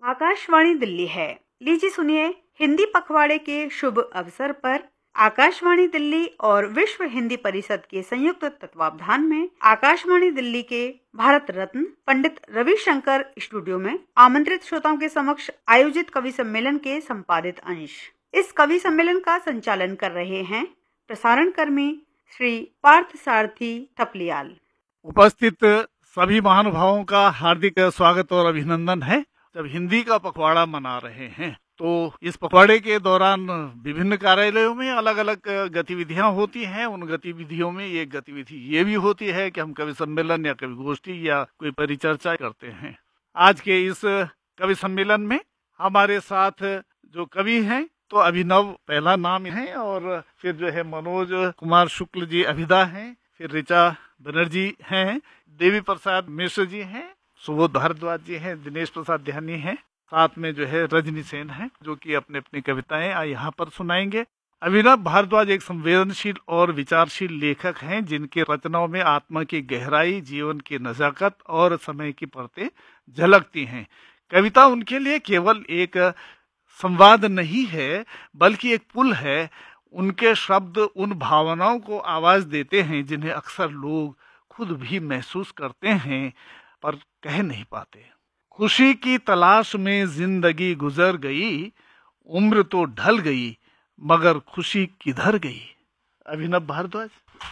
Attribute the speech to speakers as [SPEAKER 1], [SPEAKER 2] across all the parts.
[SPEAKER 1] आकाशवाणी दिल्ली है। लीजिए सुनिए, हिंदी पखवाड़े के शुभ अवसर पर आकाशवाणी दिल्ली और विश्व हिंदी परिषद के संयुक्त तत्वावधान में आकाशवाणी दिल्ली के भारत रत्न पंडित रविशंकर स्टूडियो में आमंत्रित श्रोताओं के समक्ष आयोजित कवि सम्मेलन के संपादित अंश। इस कवि सम्मेलन का संचालन कर रहे हैं प्रसारण कर्मी श्री पार्थ सारथी थपलियाल।
[SPEAKER 2] उपस्थित सभी महानुभावों का हार्दिक स्वागत और अभिनंदन है। जब हिंदी का पखवाड़ा मना रहे हैं तो इस पखवाड़े के दौरान विभिन्न कार्यालयों में अलग अलग गतिविधियां होती हैं। उन गतिविधियों में एक गतिविधि ये भी होती है कि हम कवि सम्मेलन या कवि गोष्ठी या कोई परिचर्चा करते हैं। आज के इस कवि सम्मेलन में हमारे साथ जो कवि हैं तो अभिनव पहला नाम है, और फिर जो है मनोज कुमार शुक्ल जी अभिदा हैं, फिर ऋचा बनर्जी हैं, देवी प्रसाद मिश्र जी हैं, सुबोध भारद्वाज जी हैं, दिनेश प्रसाद ध्यानी हैं, साथ में जो है रजनी सेन है जो कि अपने अपनी कविताएं यहाँ पर सुनाएंगे। अभिनव भारद्वाज एक संवेदनशील और विचारशील लेखक हैं जिनके रचनाओं में आत्मा की गहराई, जीवन की नजाकत और समय की परतें झलकती हैं। कविता उनके लिए केवल एक संवाद नहीं है बल्कि एक पुल है। उनके शब्द उन भावनाओं को आवाज देते हैं जिन्हें अक्सर लोग खुद भी महसूस करते हैं पर कह नहीं पाते। खुशी की तलाश में जिंदगी गुजर गई, उम्र तो ढल गई मगर खुशी किधर गई। अभिनव भारद्वाज।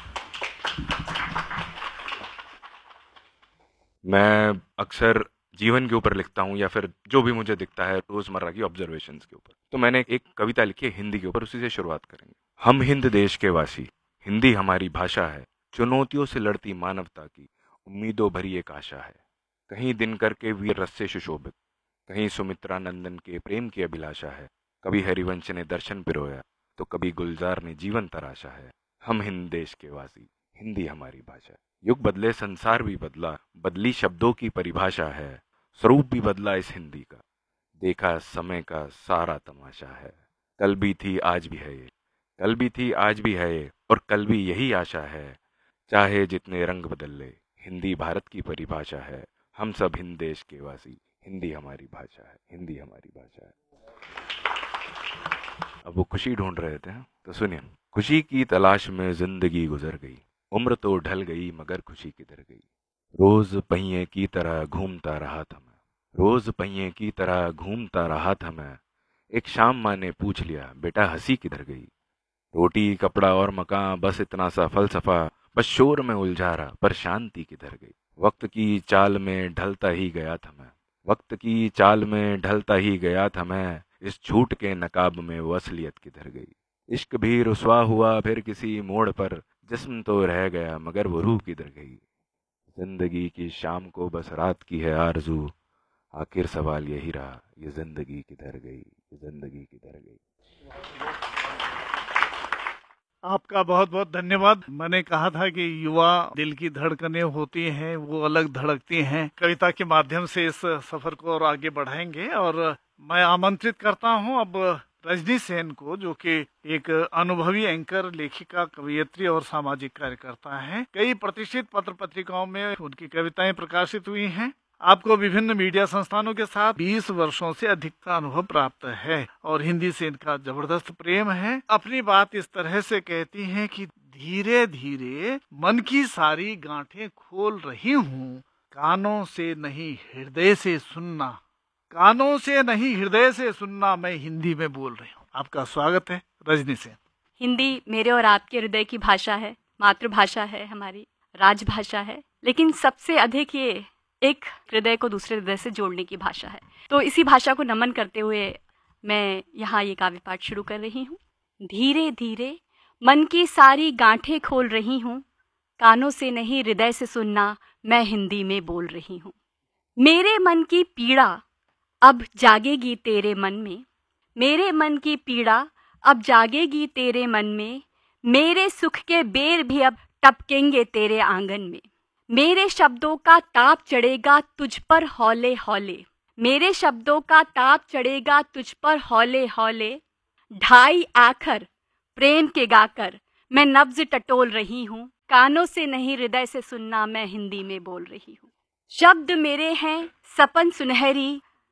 [SPEAKER 3] मैं अक्सर जीवन के ऊपर लिखता हूँ या फिर जो भी मुझे दिखता है रोजमर्रा की ऑब्जर्वेशंस के ऊपर। तो मैंने एक कविता लिखी है हिंदी के ऊपर, उसी से शुरुआत करेंगे। हम हिंद देश के वासी, हिंदी हमारी भाषा है, चुनौतियों से लड़ती मानवता की उम्मीदों भरी एक आशा है। कहीं दिनकर के वीर रस से सुशोभित, कहीं सुमित्रा नंदन के प्रेम की अभिलाषा है। कभी हरिवंश ने दर्शन पिरोया तो कभी गुलजार ने जीवन तराशा है। हम हिंद देश के वासी, हिंदी हमारी भाषा। युग बदले संसार भी बदला, बदली शब्दों की परिभाषा है। स्वरूप भी बदला इस हिंदी का, देखा समय का सारा तमाशा है। कल भी थी आज भी है ये, कल भी थी आज भी है ये, और कल भी यही आशा है। चाहे जितने रंग बदल ले, हिंदी भारत की परिभाषा है। हम सब हिंद देश के वासी, हिंदी हमारी भाषा है, हिंदी हमारी भाषा है। अब वो खुशी ढूंढ रहे थे, तो सुनिए। खुशी की तलाश में जिंदगी गुजर गई, उम्र तो ढल गई मगर खुशी किधर गई। रोज पहिए की तरह घूमता रहा था मैं, रोज पहिए की तरह घूमता रहा था मैं। एक शाम माँ ने पूछ लिया, बेटा हंसी किधर गई। रोटी कपड़ा और मकान बस इतना सा फलसफा, बस शोर में उलझा रहा पर शांति किधर गई। वक्त की चाल में ढलता ही गया था मैं, वक्त की चाल में ढलता ही गया था मैं। इस झूठ के नकाब में वो असलियत किधर गई। इश्क भी रुसवा हुआ फिर किसी मोड़ पर, जिस्म तो रह गया मगर वो रूह किधर गई। जिंदगी की शाम को बस रात की है आरज़ू, आखिर सवाल यही रहा, ये जिंदगी किधर गई, ये जिंदगी किधर गई।
[SPEAKER 2] आपका बहुत बहुत धन्यवाद। मैंने कहा था कि युवा दिल की धड़कनें होती हैं, वो अलग धड़कती हैं। कविता के माध्यम से इस सफर को और आगे बढ़ाएंगे, और मैं आमंत्रित करता हूं अब रजनी सेन को, जो कि एक अनुभवी एंकर, लेखिका, कवयित्री और सामाजिक कार्यकर्ता हैं। कई प्रतिष्ठित पत्र पत्रिकाओं में उनकी कविताएं प्रकाशित हुई हैं। आपको विभिन्न मीडिया संस्थानों के साथ 20 वर्षों से अधिक का अनुभव प्राप्त है और हिंदी से इनका जबरदस्त प्रेम है। अपनी बात इस तरह से कहती हैं कि धीरे धीरे मन की सारी गांठें खोल रही हूँ, कानों से नहीं हृदय से सुनना, कानों से नहीं हृदय से सुनना, मैं हिंदी में बोल रही हूँ। आपका स्वागत है रजनी सेन।
[SPEAKER 4] हिंदी मेरे और आपके हृदय की भाषा है, मातृभाषा है, हमारी राजभाषा है, लेकिन सबसे अधिक ये एक हृदय को दूसरे हृदय से जोड़ने की भाषा है। तो इसी भाषा को नमन करते हुए मैं यहाँ ये काव्य पाठ शुरू कर रही हूँ। धीरे धीरे मन की सारी गांठें खोल रही हूँ, कानों से नहीं हृदय से सुनना, मैं हिंदी में बोल रही हूँ। मेरे मन की पीड़ा अब जागेगी तेरे मन में, मेरे मन की पीड़ा अब जागेगी तेरे मन में। मेरे सुख के बेर भी अब टपकेंगे तेरे आंगन में। मेरे शब्दों का ताप चढ़ेगा तुझ पर हौले हौले, मेरे शब्दों का ताप चढ़ेगा तुझ पर हौले हौले। ढाई आखर प्रेम के गाकर मैं नब्ज टटोल रही हूँ, कानों से नहीं हृदय से सुनना, मैं हिंदी में बोल रही हूँ। शब्द मेरे हैं सपन सुनहरी,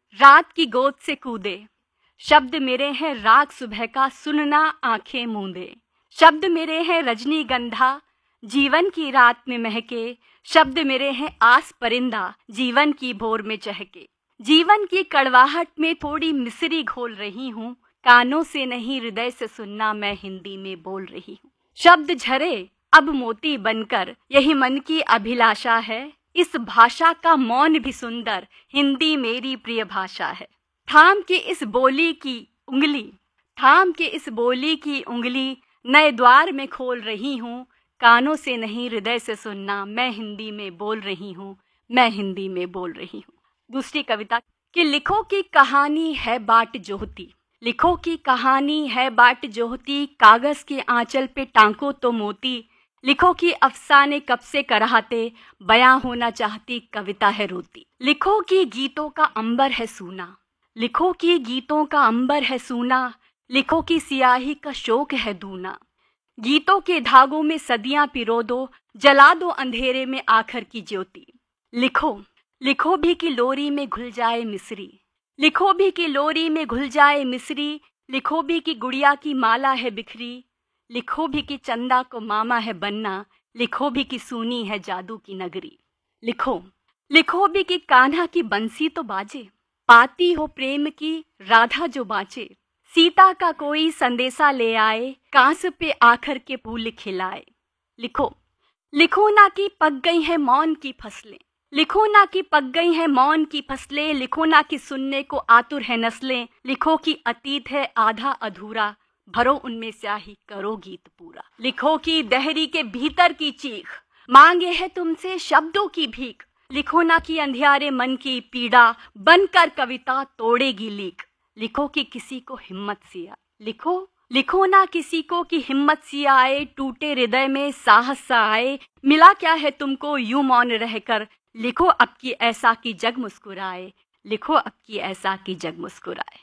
[SPEAKER 4] रात की गोद से कूदे। शब्द मेरे हैं राग सुबह का, सुनना आंखें मूंदे। शब्द मेरे हैं रजनीगंधा, जीवन की रात में महके। शब्द मेरे हैं आस परिंदा, जीवन की भोर में चहके। जीवन की कड़वाहट में थोड़ी मिसरी घोल रही हूँ, कानों से नहीं हृदय से सुनना मैं हिंदी में बोल रही हूँ। शब्द झरे अब मोती बनकर, यही मन की अभिलाषा है। इस भाषा का मौन भी सुंदर, हिंदी मेरी प्रिय भाषा है। थाम के इस बोली की उंगली, थाम के इस बोली की उंगली, नए द्वार में खोल रही हूँ। कानों से नहीं हृदय से सुनना मैं हिंदी में बोल रही हूँ, मैं हिंदी में बोल रही हूँ। दूसरी कविता कि लिखो की कहानी है बाट जोहती, लिखो की कहानी है बाट जोहती। कागज के आंचल पे टांको तो मोती। लिखो कि अफसाने कब से कराहते, बयां होना चाहती कविता है रोती। लिखो कि गीतों का अंबर है सूना, लिखो कि गीतों का अंबर है सूना। लिखो कि सियाही का शोक है दूना। गीतों के धागों में सदियां पिरो दो, जला दो अंधेरे में आखिर की ज्योति। लिखो, लिखो भी कि लोरी में घुल जाए मिसरी, लिखो भी कि लोरी में घुल जाए मिसरी। लिखो भी कि गुड़िया की माला है बिखरी। लिखो भी कि चंदा को मामा है बनना। लिखो भी कि सूनी है जादू की नगरी। लिखो, लिखो भी कि कान्हा की बंसी तो बाजे, पाती हो प्रेम की राधा जो बाँचे। सीता का कोई संदेशा ले आए, कांस पे आखर के फूल खिलाए। लिखो, लिखो ना कि पक गई है मौन की फसलें, लिखो ना कि पक गई है मौन की फसलें। लिखो ना कि सुनने को आतुर है नस्लें। लिखो कि अतीत है आधा अधूरा, भरो उनमें स्याही करो गीत पूरा। लिखो कि दहरी के भीतर की चीख, मांगे है तुमसे शब्दों की भीख। लिखो ना कि अंधियारे मन की पीड़ा, बनकर कविता तोड़ेगी लीक। लिखो कि किसी को हिम्मत सी आए, लिखो, लिखो ना किसी को कि हिम्मत सी आए। टूटे हृदय में साहस सा आए, मिला क्या है तुमको यूं मौन रहकर। लिखो अब की ऐसा कि जग मुस्कुराए, लिखो अब की ऐसा कि जग मुस्कुराए।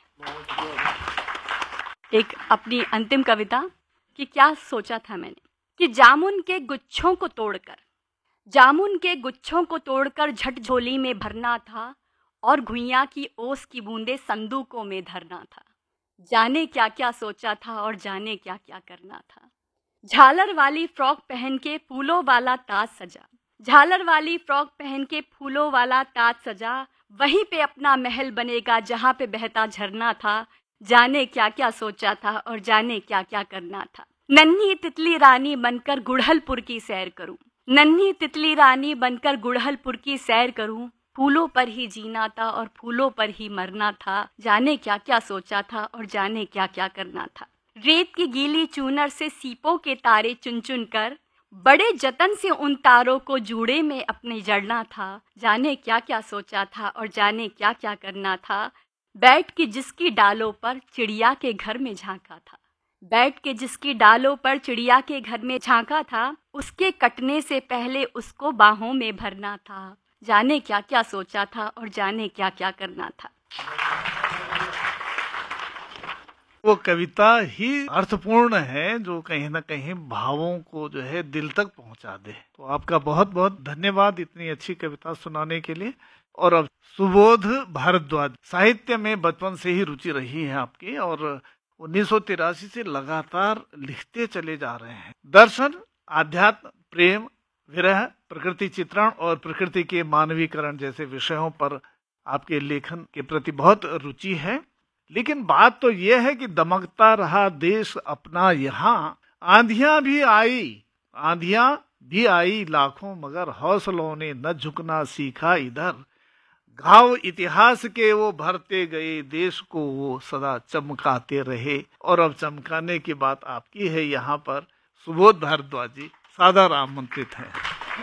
[SPEAKER 4] एक अपनी अंतिम कविता कि क्या सोचा था मैंने कि जामुन के गुच्छों को तोड़कर, जामुन के गुच्छों को तोड़कर झट झोली में भरना था, और घुइयां की ओस की बूंदे संदूकों में धरना था। जाने क्या क्या सोचा था और जाने क्या क्या करना था। झालर वाली फ्रॉक पहन के फूलों वाला ताज सजा, झालर वाली फ्रॉक पहन के फूलों वाला ताज सजा। वहीं पे अपना महल बनेगा जहाँ पे बहता झरना था। जाने क्या क्या सोचा था और जाने क्या क्या करना था। नन्ही तितली रानी बनकर गुड़हलपुर की सैर करूं, नन्ही तितली रानी बनकर गुड़हलपुर की सैर करूं। फूलों पर ही जीना था और फूलों पर ही मरना था। जाने क्या क्या सोचा था और जाने क्या क्या करना था। रेत की गीली चूनर से सीपों के तारे चुन चुन कर, बड़े जतन से उन तारों को जूड़े में अपने जड़ना था। जाने क्या क्या सोचा था और जाने क्या क्या करना था। बैठ के जिसकी डालों पर चिड़िया के घर में झांका था, बैठ के जिसकी डालों पर चिड़िया के घर में झांका था। उसके कटने से पहले उसको बाहों में भरना था। जाने क्या क्या सोचा था और जाने क्या क्या करना था।
[SPEAKER 2] वो कविता ही अर्थपूर्ण है, जो कहीं ना कहीं भावों को जो है दिल तक पहुंचा दे। तो आपका बहुत बहुत धन्यवाद इतनी अच्छी कविता सुनाने के लिए। और अब सुबोध भारद्वाज, साहित्य में बचपन से ही रुचि रही है आपकी और 1983 से लगातार लिखते चले जा रहे हैं। दर्शन, आध्यात्म, प्रेम, विरह, प्रकृति चित्रण और प्रकृति के मानवीकरण जैसे विषयों पर आपके लेखन के प्रति बहुत रुचि है। लेकिन बात तो यह है कि दमकता रहा देश अपना यहाँ, आंधियां भी आई लाखों, मगर हौसलों ने न झुकना सीखा इधर। घाव इतिहास के वो भरते गए, देश को वो सदा चमकाते रहे। और अब चमकाने की बात आपकी है यहाँ पर। सुबोध भारद्वाज जी सादर आमंत्रित हैं।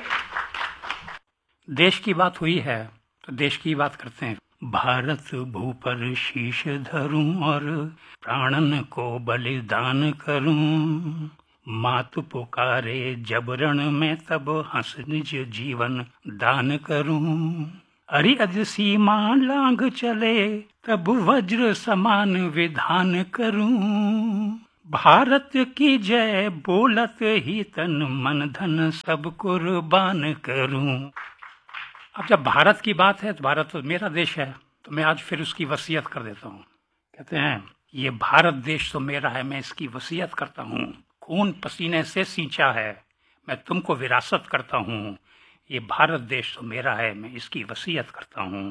[SPEAKER 5] देश की बात हुई है तो देश की बात करते हैं। भारत भू पर शीश धरूं और प्राणन को बलिदान करूं। मातु पुकारे जब रण में तब हंस निज जीवन दान करूं। अरि अज सीमा लांघ चले तब वज्र समान विधान करूं। भारत की जय बोलत ही तन मन धन सब कुर्बान करूं। अब जब भारत की बात है तो भारत तो मेरा देश है, तो तो मैं आज फिर उसकी वसीयत कर देता हूँ। कहते हैं, ये भारत देश तो मेरा है, मैं इसकी वसीयत करता हूँ। खून पसीने से सींचा है, मैं तुमको विरासत करता हूँ। ये भारत देश तो मेरा है, मैं इसकी वसीयत करता हूँ।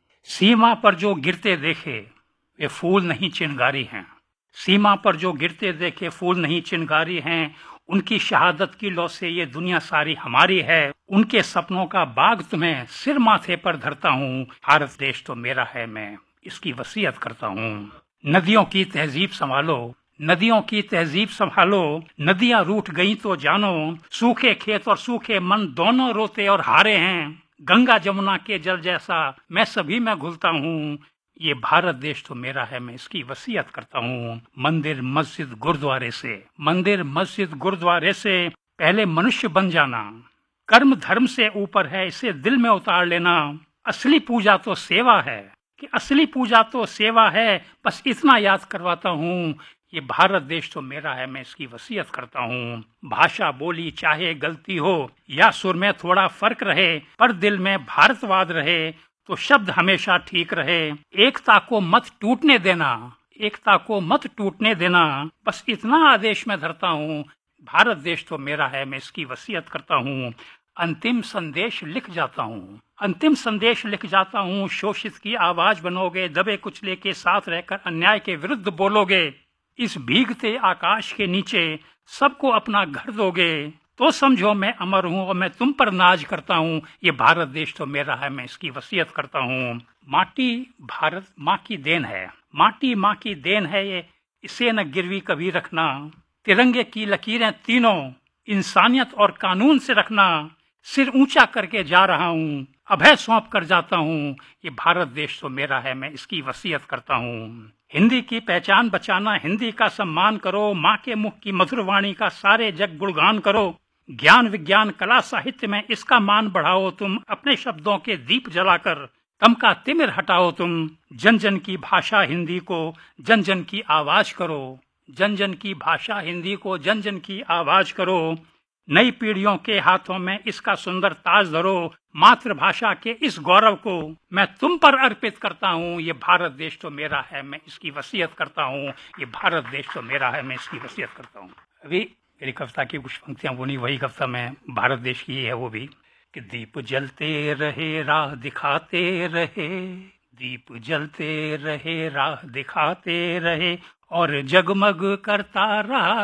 [SPEAKER 5] सीमा पर जो गिरते देखे वे फूल नहीं चिनगारी हैं। सीमा पर जो गिरते देखे फूल नहीं चिनगारी हैं। उनकी शहादत की लौ से ये दुनिया सारी हमारी है। उनके सपनों का बाग तुम्हें सिर माथे पर धरता हूँ। भारत देश तो मेरा है, मैं इसकी वसीयत करता हूँ। नदियों की तहजीब संभालो, नदियों की तहजीब संभालो। नदियां रूठ गई तो जानो, सूखे खेत और सूखे मन दोनों रोते और हारे हैं। गंगा जमुना के जल जैसा मैं सभी में घुलता हूँ। ये भारत देश तो मेरा है, मैं इसकी वसीयत करता हूँ। मंदिर मस्जिद गुरुद्वारे से, मंदिर मस्जिद गुरुद्वारे से पहले मनुष्य बन जाना। कर्म धर्म से ऊपर है, इसे दिल में उतार लेना। असली पूजा तो सेवा है, कि असली पूजा तो सेवा है। बस इतना याद करवाता हूँ, ये भारत देश तो मेरा है, मैं इसकी वसीयत करता हूँ। भाषा बोली चाहे गलती हो या सुर में थोड़ा फर्क रहे, पर दिल में भारतवाद रहे तो शब्द हमेशा ठीक रहे। एकता को मत टूटने देना, एकता को मत टूटने देना। बस इतना आदेश में धरता हूँ, भारत देश तो मेरा है, मैं इसकी वसीयत करता हूँ। अंतिम संदेश लिख जाता हूँ, अंतिम संदेश लिख जाता हूँ। शोषित की आवाज बनोगे, दबे कुचले के साथ रहकर अन्याय के विरुद्ध बोलोगे। इस भीगते आकाश के नीचे सबको अपना घर दोगे, तो समझो मैं अमर हूँ और मैं तुम पर नाज करता हूँ। ये भारत देश तो मेरा है, मैं इसकी वसीयत करता हूँ। माटी भारत माँ की देन है, माटी माँ की देन है ये, इसे न गिरवी कभी रखना। तिरंगे की लकीरें तीनों इंसानियत और कानून से रखना। सिर ऊंचा करके जा रहा हूँ, अभय सौंप कर जाता हूँ। ये भारत देश तो मेरा है, मैं इसकी वसीयत करता हूँ। हिंदी की पहचान बचाना, हिंदी का सम्मान करो। माँ के मुख की मधुर वाणी का सारे जग गुणगान करो। ज्ञान विज्ञान कला साहित्य में इसका मान बढ़ाओ तुम। अपने शब्दों के दीप जलाकर तम का तिमिर हटाओ तुम। जन जन की भाषा हिंदी को जन जन की आवाज करो। जन जन की भाषा हिंदी को जन जन की आवाज करो। नई पीढ़ियों के हाथों में इसका सुंदर ताज धरो। मातृभाषा के इस गौरव को मैं तुम पर अर्पित करता हूँ। ये भारत देश तो मेरा है, मैं इसकी वसीयत करता हूँ। ये भारत देश तो मेरा है, मैं इसकी वसीयत करता हूँ। अभी मेरी कविता की कुछ पंक्तियां वो नहीं, वही कविता में भारत देश की है वो भी, कि दीप जलते रहे राह दिखाते रहे, दीप जलते रहे राह दिखाते रहे, और जगमग करता रहा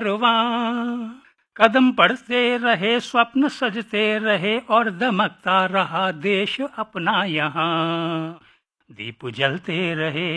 [SPEAKER 5] कारवां। कदम बढ़ते रहे स्वप्न सजते रहे, और दमकता रहा देश अपना यहाँ। दीप जलते रहे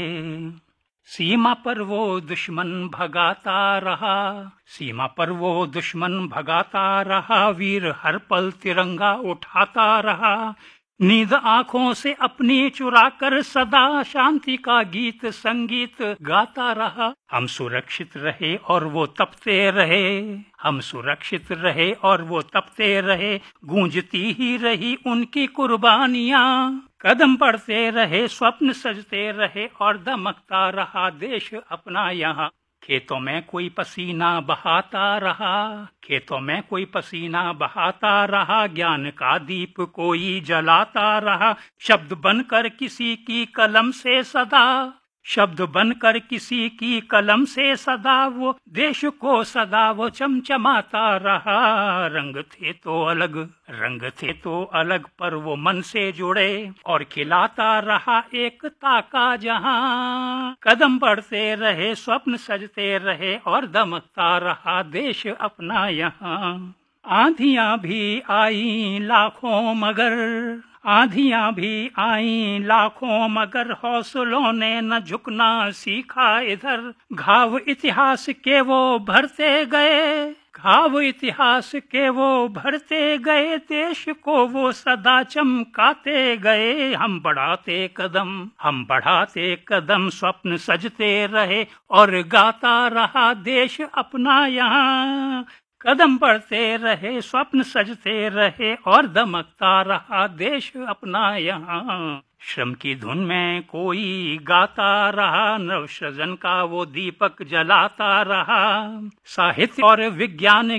[SPEAKER 5] सीमा पर वो दुश्मन भगाता रहा, सीमा पर वो दुश्मन भगाता रहा। वीर हर पल तिरंगा उठाता रहा। नींद आंखों से अपनी चुरा कर सदा शांति का गीत संगीत गाता रहा। हम सुरक्षित रहे और वो तपते रहे, हम सुरक्षित रहे और वो तपते रहे। गूंजती ही रही उनकी कुर्बानियां। कदम बढ़ते रहे स्वप्न सजते रहे, और दमकता रहा देश अपना यहाँ। खेतों में कोई पसीना बहाता रहा, खेतों में कोई पसीना बहाता रहा। ज्ञान का दीप कोई जलाता रहा। शब्द बनकर किसी की कलम से सदा, शब्द बनकर किसी की कलम से सदा, वो देश को सदा वो चमचमाता रहा। रंग थे तो अलग, रंग थे तो अलग, पर वो मन से जुड़े, और खिलाता रहा एकता का जहां। कदम बढ़ते रहे स्वप्न सजते रहे, और दमकता रहा देश अपना यहाँ। आंधियां भी आई लाखों मगर, आंधियां भी आई लाखों मगर, हौसलों ने न झुकना सीखा इधर। घाव इतिहास के वो भरते गए, घाव इतिहास के वो भरते गए। देश को वो सदा चमकाते गए। हम बढ़ाते कदम, हम बढ़ाते कदम, स्वप्न सजते रहे, और गाता रहा देश अपना यहाँ। कदम बढ़ते रहे स्वप्न सजते रहे, और दमकता रहा देश अपना यहाँ। श्रम की धुन में कोई गाता रहा, नव सृजन का वो दीपक जलाता रहा। साहित्य और विज्ञान